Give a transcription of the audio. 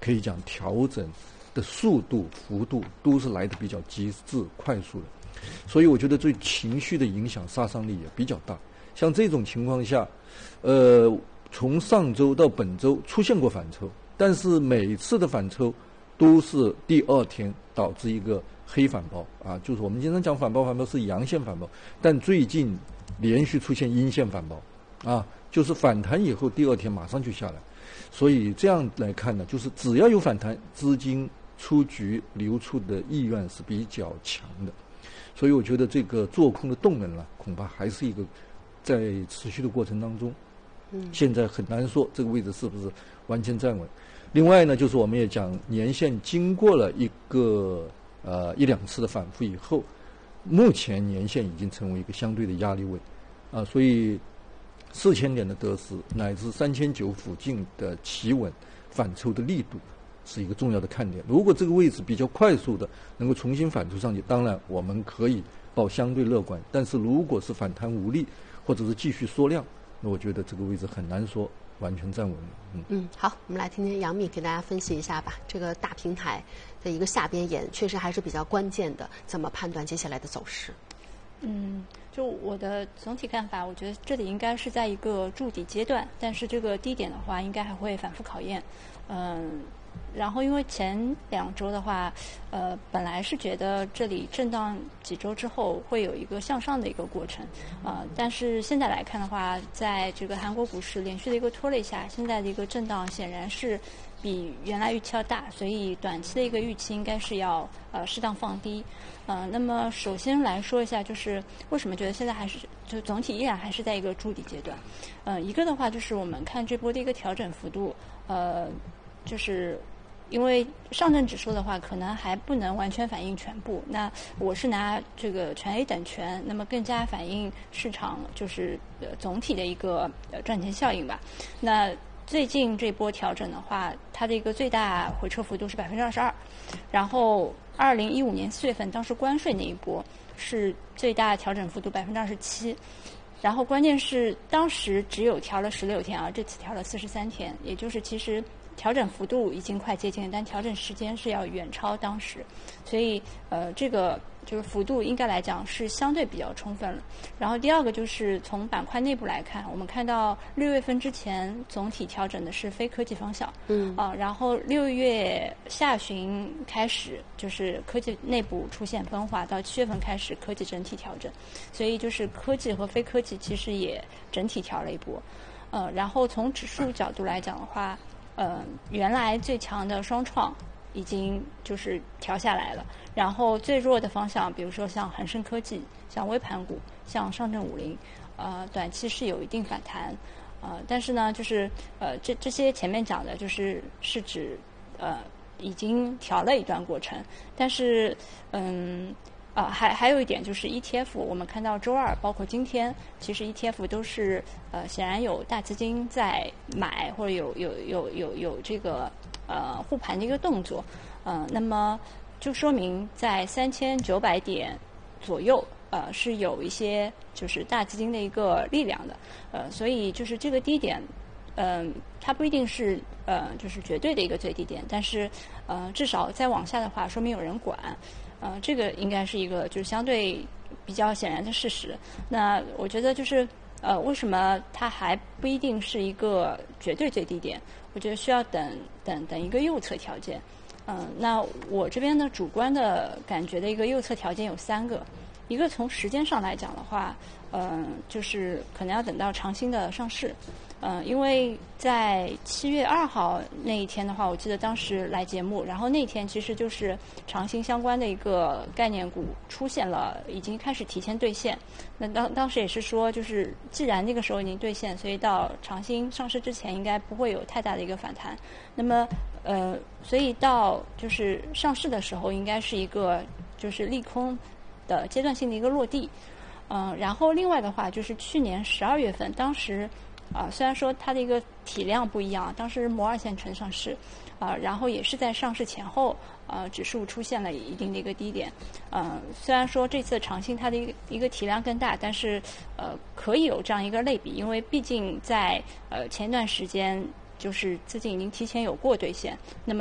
可以讲调整的速度、幅度都是来得比较极致、快速的，所以我觉得对情绪的影响杀伤力也比较大。像这种情况下，从上周到本周出现过反抽，但是每次的反抽都是第二天导致一个黑反包啊，就是我们经常讲反包是阳线反包，但最近连续出现阴线反包啊，就是反弹以后第二天马上就下来。所以这样来看呢，就是只要有反弹，资金出局流出的意愿是比较强的。所以我觉得这个做空的动能呢，恐怕还是一个在持续的过程当中，现在很难说这个位置是不是完全站稳。另外呢，就是我们也讲年线经过了一两次的反复以后，目前年线已经成为一个相对的压力位啊，所以4000点的得失乃至3900附近的企稳反抽的力度是一个重要的看点。如果这个位置比较快速的能够重新反抽上去，当然我们可以抱相对乐观，但是如果是反弹无力或者是继续缩量，那我觉得这个位置很难说完全站稳。 好，我们来听听杨幂给大家分析一下吧。这个大平台的一个下边沿确实还是比较关键的，怎么判断接下来的走势？ 就我的总体看法，我觉得这里应该是在一个筑底阶段，但是这个低点的话，应该还会反复考验。然后因为前2周的话，本来是觉得这里震荡几周之后会有一个向上的一个过程，但是现在来看的话，在这个韩国股市连续的一个拖累下，现在的一个震荡显然是比原来预期要大，所以短期的一个预期应该是要适当放低。那么首先来说一下，就是为什么觉得现在还是就总体依然还是在一个筑底阶段。一个的话就是我们看这波的一个调整幅度，就是因为上证指数的话，可能还不能完全反映全部。那我是拿这个全 A 等权，那么更加反映市场就是总体的一个赚钱效应吧。那最近这波调整的话，它的一个最大回撤幅度是22%，然后2015年4月份当时关税那一波是最大调整幅度27%。然后关键是当时只有调了16天啊，这次调了43天，也就是其实调整幅度已经快接近，但调整时间是要远超当时，所以这个就是幅度应该来讲是相对比较充分了。然后第二个就是从板块内部来看，我们看到6月份之前总体调整的是非科技方向，然后6月下旬开始就是科技内部出现分化，到7月份开始科技整体调整，所以就是科技和非科技其实也整体调了一波。然后从指数角度来讲的话，原来最强的双创已经就是调下来了，然后最弱的方向，比如说像恒生科技、像微盘股、像上证50，短期是有一定反弹，但是呢，就是这些前面讲的是指已经调了一段过程，但是还有一点就是 ETF， 我们看到周二包括今天，其实 ETF 都是显然有大资金在买，或者有这个护盘的一个动作，那么就说明在3900点左右是有一些就是大基金的一个力量的，所以就是这个低点它不一定是就是绝对的一个最低点，但是至少再往下的话，说明有人管。这个应该是一个就是相对比较显然的事实。那我觉得就是为什么它还不一定是一个绝对最低点？我觉得需要等一个右侧条件。那我这边的主观的感觉的一个右侧条件有3个。一个从时间上来讲的话，就是可能要等到长兴的上市。因为在7月2号那一天的话，我记得当时来节目，然后那天其实就是长兴相关的一个概念股出现了，已经开始提前兑现。那当时也是说，就是既然那个时候已经兑现，所以到长兴上市之前应该不会有太大的一个反弹。那么所以到就是上市的时候，应该是一个就是利空的阶段性的一个落地。然后另外的话就是去年12月份，当时虽然说它的一个体量不一样，当时摩尔线程上市，然后也是在上市前后，指数出现了一定的一个低点。虽然说这次长兴它的一个体量更大，但是可以有这样一个类比，因为毕竟在前一段时间就是资金已经提前有过兑现，那么